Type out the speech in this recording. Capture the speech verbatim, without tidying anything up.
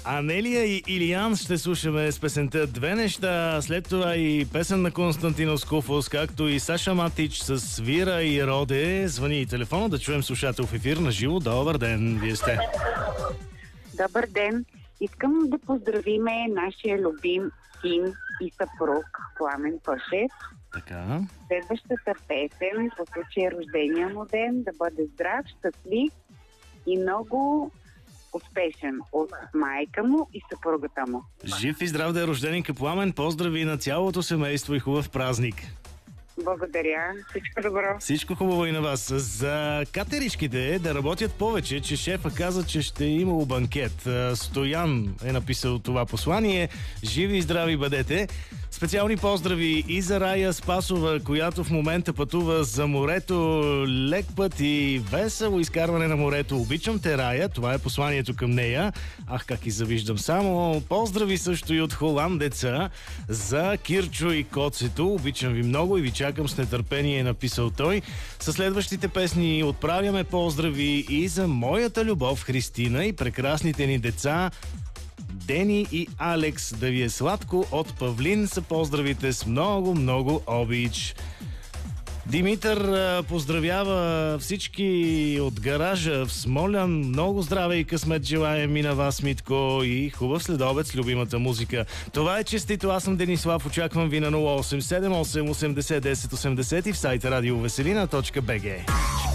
Анелия и Илиян ще слушаме с песента "Две неща", след това и песен на Константин Скуфос, както и Саша Матич с Вира и Роде. Звъни и телефона да чуем слушател в ефир на живо. Добър ден, вие сте. Добър ден. Искам да поздравиме нашия любим син и съпруг Пламен Пашев. Така. Следващата песен по случай рождения му ден да бъде здрав, щастлив и много успешен от майка му и съпругата му. Жив и здрав да е рожденика Пламен. Поздрави на цялото семейство и хубав празник. Благодаря. Всичко добро. Всичко хубаво и на вас. За катеричките да работят повече, че шефа каза, че ще е имало банкет. Стоян е написал това послание. Живи и здрави бъдете. Специални поздрави и за Рая Спасова, която в момента пътува за морето. Лек път и весело изкарване на морето. Обичам те, Рая. Това е посланието към нея. Ах, как и завиждам само. Поздрави също и от холандеца за Кирчо и Коцето. Обичам ви много и ви чакам с нетърпение, е написал той. Със следващите песни отправяме поздрави и за моята любов Христина и прекрасните ни деца Дени и Алекс. Да ви е сладко от Павлин са поздравите с много, много обич. Димитър поздравява всички от гаража в Смолян. Много здраве и късмет желаем и на вас, Митко, и хубав следобед с любимата музика. Това е честито. Аз съм Денислав. Очаквам ви на нула осем седем осем осемдесет десет осемдесет и в сайта радиовеселина точка бг.